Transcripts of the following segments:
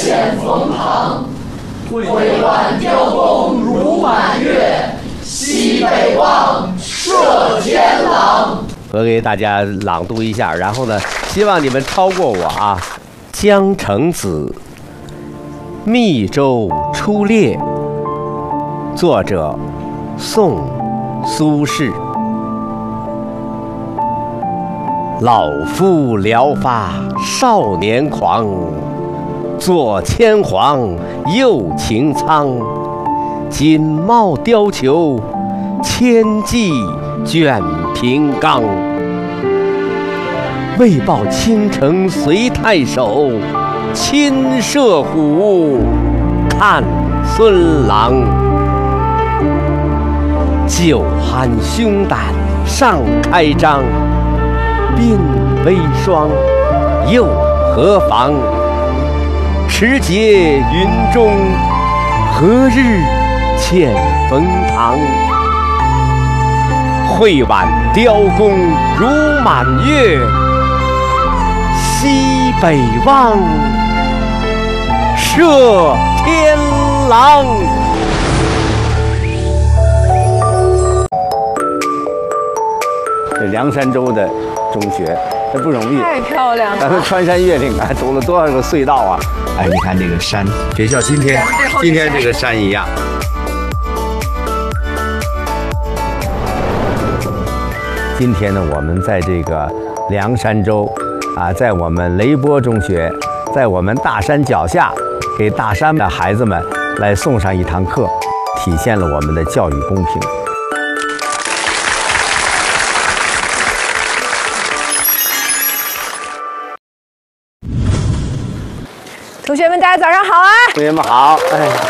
显冯唐，挥挽雕弓如满月，西北望，射天狼。 我给大家朗读一下，然后呢，希望你们超过我啊。江城子，密州出猎。作者：宋·苏轼。老夫聊发少年狂，左牵黄，右擎苍。锦帽貂裘，千骑卷平冈。为报倾城随太守，亲射虎，看孙郎。酒酣胸胆尚开张，鬓微霜，又何妨？持节云中，何日见冯唐？挥挽雕弓如满月，西北望，射天狼。这凉山州的中学，这不容易， 太漂亮了！ 咱们穿山越岭啊，走了多少个隧道啊！哎，你看这个山，学校今天这个山一样。今天呢，我们在这个凉山州啊，在我们雷波中学，在我们大山脚下，给大山的孩子们来送上一堂课，体现了我们的教育公平。 同学们，大家早上好啊！ 同学们好，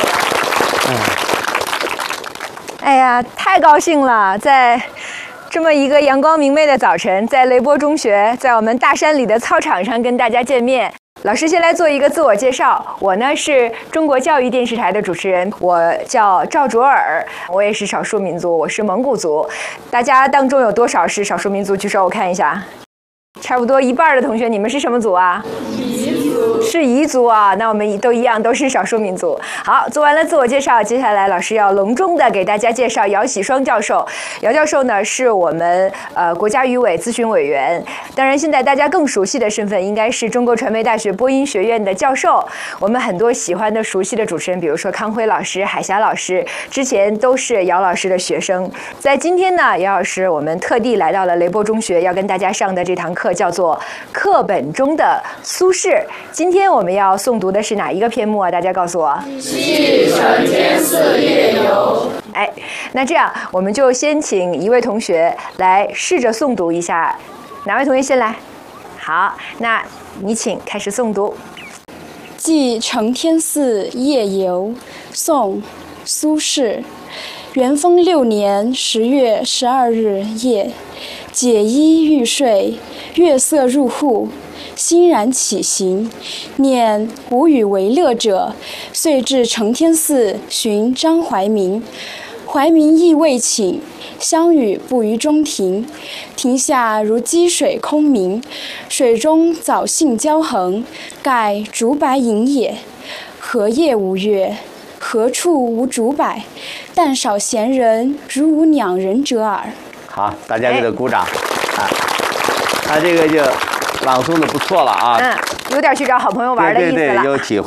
哎呀，太高兴了，在这么一个阳光明媚的早晨，在雷波中学，在我们大山里的操场上跟大家见面。老师先来做一个自我介绍，我呢是中国教育电视台的主持人，我叫赵卓尔，我也是少数民族，我是蒙古族。大家当中有多少是少数民族？举手我看一下，差不多一半的同学，你们是什么族啊？是彝族啊，那我们都一样，都是少数民族。好，做完了自我介绍，接下来老师要隆重的给大家介绍姚喜双教授。姚教授呢是我们国家语委咨询委员，当然现在大家更熟悉的身份应该是中国传媒大学播音学院的教授。我们很多喜欢的、熟悉的主持人，比如说康辉老师、海霞老师，之前都是姚老师的学生。在今天呢，姚老师我们特地来到了雷波中学，要跟大家上的这堂课叫做课本中的苏轼。今天我们要诵读的是哪一个篇目啊？大家告诉我。 继承天寺夜游。 哎，那这样我们就先请一位同学来试着诵读一下，哪位同学先来？好，那你请开始诵读。 继承天寺夜游，宋·苏轼。元丰6年10月12日夜，解衣欲睡，月色入户，欣然起行，念无与为乐者，遂至承天寺寻张怀民。怀民亦未寝，相与步于中庭，庭下如积水空明，水中藻荇交横，盖竹柏影也。何夜无月？何处无竹柏？但少闲人，如无两人者耳。 好，大家给他鼓掌啊！他这个就朗诵的不错了啊， 有点去找好朋友玩的意思了， 对，有体会。